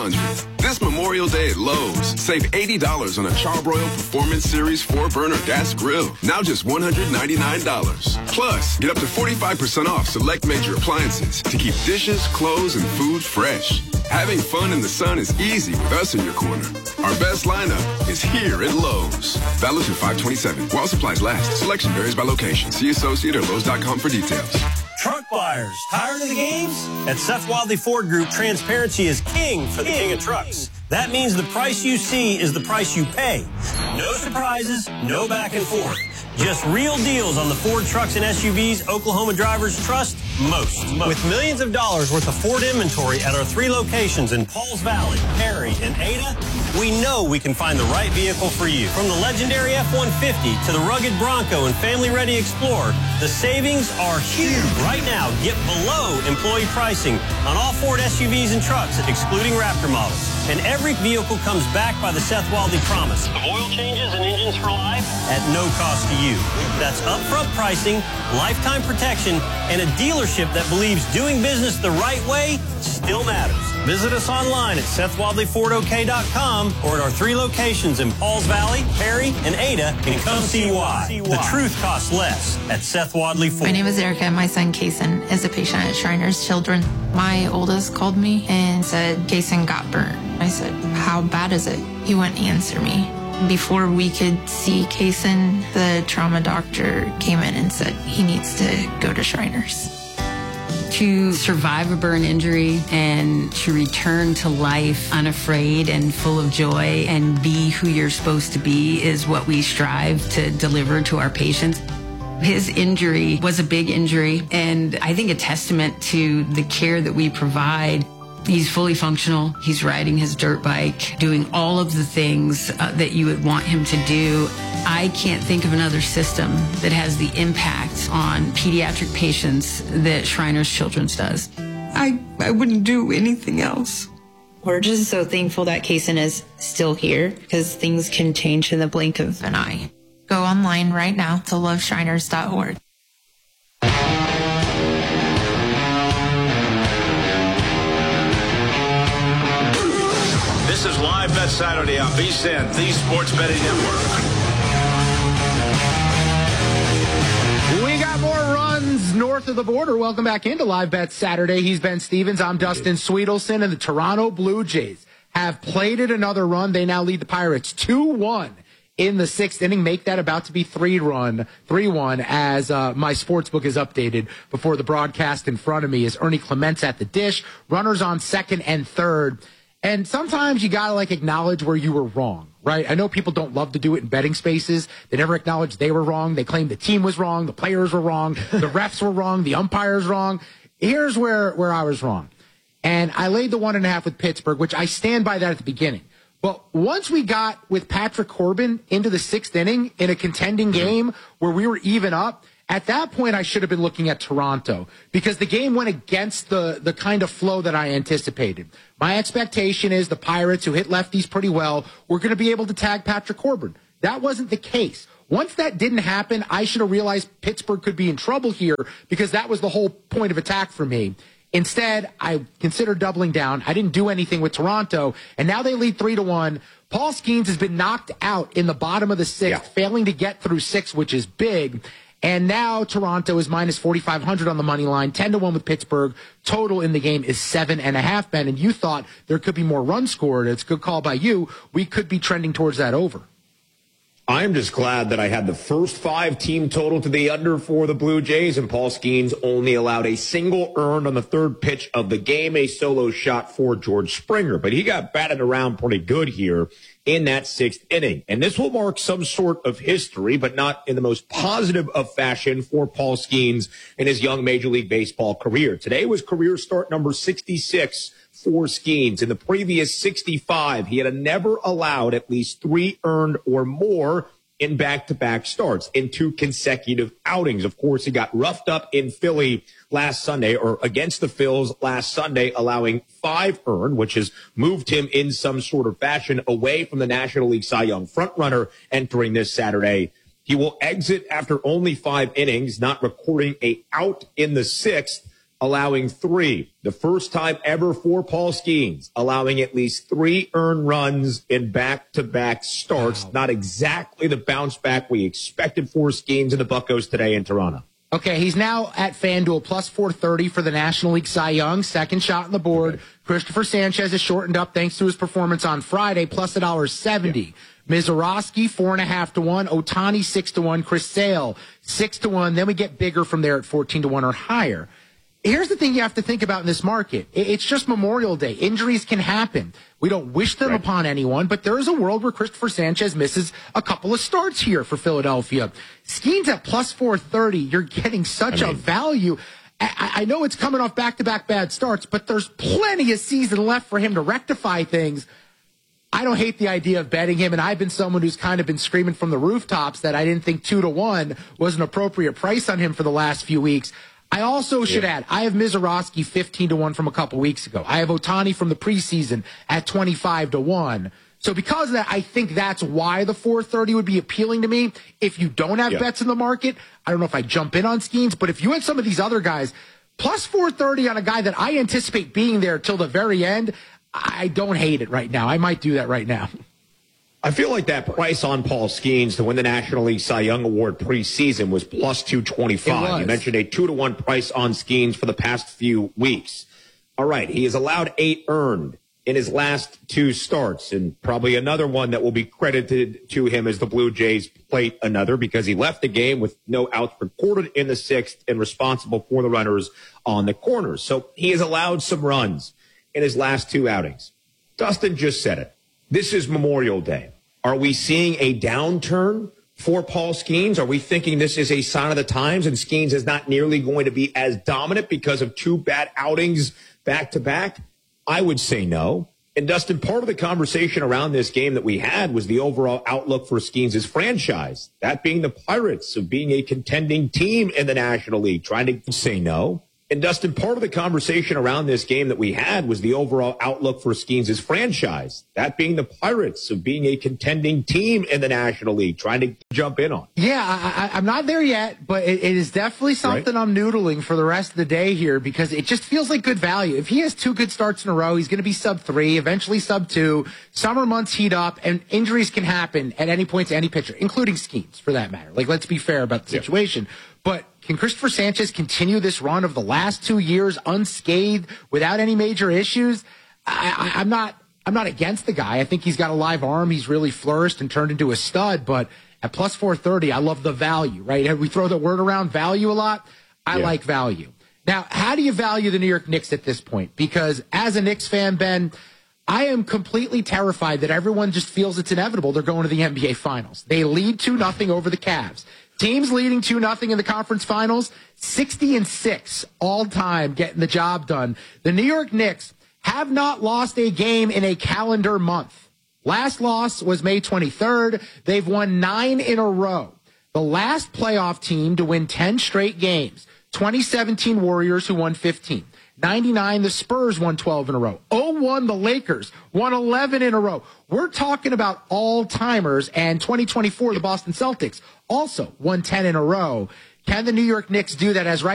This Memorial Day at Lowe's, save $80 on a Charbroil Performance Series 4-burner gas grill. Now just $199. Plus, get up to 45% off select major appliances to keep dishes, clothes, and food fresh. Having fun in the sun is easy with us in your corner. Our best lineup is here at Lowe's. Valid through 5/27. While supplies last. Selection varies by location. See associate or Lowe's.com for details. Truck buyers, tired of the games? At Seth Wadley Ford Group, transparency is king for the king of trucks. That means the price you see is the price you pay. No surprises, no back and forth. Just real deals on the Ford trucks and SUVs Oklahoma drivers trust most. With millions of dollars worth of Ford inventory at our 3 locations in Pauls Valley, Perry, and Ada, we know we can find the right vehicle for you. From the legendary F-150 to the rugged Bronco and family-ready Explorer, the savings are huge. Right now, get below employee pricing on all Ford SUVs and trucks, excluding Raptor models. And every vehicle comes backed by the Seth Wadley promise of oil changes and engines for life at no cost to you. That's upfront pricing, lifetime protection, and a dealership that believes doing business the right way still matters. Visit us online at SethWadleyFordOK.com or at our 3 locations in Pauls Valley, Perry, and Ada, and come see why. The truth costs less at Seth Wadley Ford. My name is Erica. My son, Kason, is a patient at Shriners Children. My oldest called me and said, Kason got burnt. I said, how bad is it? He wouldn't answer me. Before we could see Kason, the trauma doctor came in and said he needs to go to Shriners. To survive a burn injury and to return to life unafraid and full of joy and be who you're supposed to be is what we strive to deliver to our patients. His injury was a big injury, and I think a testament to the care that we provide. He's fully functional. He's riding his dirt bike, doing all of the things that you would want him to do. I can't think of another system that has the impact on pediatric patients that Shriners Children's does. I wouldn't do anything else. We're just so thankful that Kason is still here because things can change in the blink of an eye. Go online right now to loveshriners.org. This is Live Bet Saturday on VSiN, the Sports Betting Network. We got more runs north of the border. Welcome back into Live Bet Saturday. He's Ben Stevens. I'm Dustin Sweetelson, and the Toronto Blue Jays have plated another run. They now lead the Pirates 2-1 in the 6th inning. Make that about to be 3-1 as my sportsbook is updated before the broadcast in front of me is Ernie Clements at the dish. Runners on 2nd and 3rd. And sometimes you got to acknowledge where you were wrong, right? I know people don't love to do it in betting spaces. They never acknowledge they were wrong. They claim the team was wrong. The players were wrong. The refs were wrong. The umpires wrong. Here's where I was wrong. And I laid the 1.5 with Pittsburgh, which I stand by that at the beginning. But once we got with Patrick Corbin into the 6th inning in a contending game where we were even up, at that point, I should have been looking at Toronto because the game went against the kind of flow that I anticipated. My expectation is the Pirates, who hit lefties pretty well, were going to be able to tag Patrick Corbin. That wasn't the case. Once that didn't happen, I should have realized Pittsburgh could be in trouble here because that was the whole point of attack for me. Instead, I considered doubling down. I didn't do anything with Toronto, and now they lead 3-1. Paul Skeens has been knocked out in the bottom of the 6th, failing to get through 6, which is big. And now Toronto is minus 4,500 on the money line, 10-1 with Pittsburgh. Total in the game is 7.5, Ben. And you thought there could be more runs scored. It's a good call by you. We could be trending towards that over. I'm just glad that I had the first 5 team total to the under for the Blue Jays, and Paul Skeens only allowed a single earned on the 3rd pitch of the game, a solo shot for George Springer. But he got batted around pretty good here in that 6th inning. And this will mark some sort of history, but not in the most positive of fashion for Paul Skeens in his young Major League Baseball career. Today was career start number 66 for Skeens. In the previous 65, he had never allowed at least 3 earned or more in back-to-back starts in 2 consecutive outings. Of course, he got roughed up in Philly last Sunday, or against the Phils last Sunday, allowing 5 earned, which has moved him in some sort of fashion away from the National League Cy Young frontrunner entering this Saturday. He will exit after only 5 innings, not recording a out in the 6th. allowing 3. The first time ever for Paul Skeens, allowing at least 3 earned runs in back-to-back starts. Wow. Not exactly the bounce back we expected for Skeens and the Buccos today in Toronto. Okay, he's now at FanDuel plus 430 for the National League Cy Young. Second shot on the board. Okay. Christopher Sanchez is shortened up thanks to his performance on Friday, plus $1.70. Yeah. Mizorowski, 4.5 to 1. Ohtani, 6 to 1. Chris Sale, 6 to 1. Then we get bigger from there at 14 to 1 or higher. Here's the thing you have to think about in this market. It's just Memorial Day. Injuries can happen. We don't wish them upon anyone, but there is a world where Christopher Sanchez misses a couple of starts here for Philadelphia. Skeens at plus 430. You're getting such a value. I know it's coming off back-to-back bad starts, but there's plenty of season left for him to rectify things. I don't hate the idea of betting him, and I've been someone who's kind of been screaming from the rooftops that I didn't think 2 to 1 was an appropriate price on him for the last few weeks. I also should add, I have Mizorowski 15 to 1 from a couple weeks ago. I have Ohtani from the preseason at 25 to 1. So because of that, I think that's why the 430 would be appealing to me. If you don't have bets in the market, I don't know if I jump in on Skeens, but if you had some of these other guys, plus 430 on a guy that I anticipate being there till the very end, I don't hate it right now. I might do that right now. I feel like that price on Paul Skeens to win the National League Cy Young Award preseason was plus 225. You mentioned a 2 to 1 price on Skeens for the past few weeks. All right, he has allowed 8 earned in his last 2 starts, and probably another one that will be credited to him as the Blue Jays plate another because he left the game with no outs recorded in the 6th and responsible for the runners on the corners. So he has allowed some runs in his last 2 outings. Dustin just said it. This is Memorial Day. Are we seeing a downturn for Paul Skeens? Are we thinking this is a sign of the times and Skeens is not nearly going to be as dominant because of 2 bad outings back to back? I would say no. And Dustin, part of the conversation around this game that we had was the overall outlook for Skeens' franchise, that being the Pirates, of being a contending team in the National League. Trying to say no. And Dustin, part of the conversation around this game that we had was the overall outlook for Skeens' franchise, that being the Pirates, of being a contending team in the National League. Trying to jump in on. Yeah, I'm not there yet, but it is definitely something I'm noodling for the rest of the day here because it just feels like good value. If he has 2 good starts in a row, he's going to be sub 3, eventually sub 2. Summer months heat up, and injuries can happen at any point to any pitcher, including Skeens, for that matter. Like, let's be fair about the situation. But can Christopher Sanchez continue this run of the last 2 years unscathed without any major issues? I'm not against the guy. I think he's got a live arm. He's really flourished and turned into a stud. But at plus 430, I love the value, right? We throw the word around value a lot. I like value. Now, how do you value the New York Knicks at this point? Because as a Knicks fan, Ben, I am completely terrified that everyone just feels it's inevitable they're going to the NBA Finals. They lead 2-0 over the Cavs. Teams leading 2-0 in the conference finals, 60-6 all time getting the job done. The New York Knicks have not lost a game in a calendar month. Last loss was May 23rd. They've won 9 in a row. The last playoff team to win 10 straight games, 2017 Warriors, who won 15. 99, the Spurs won 12 in a row. 0-1, the Lakers won 11 in a row. We're talking about all-timers, and 2024, the Boston Celtics also won 10 in a row. Can the New York Knicks do that as right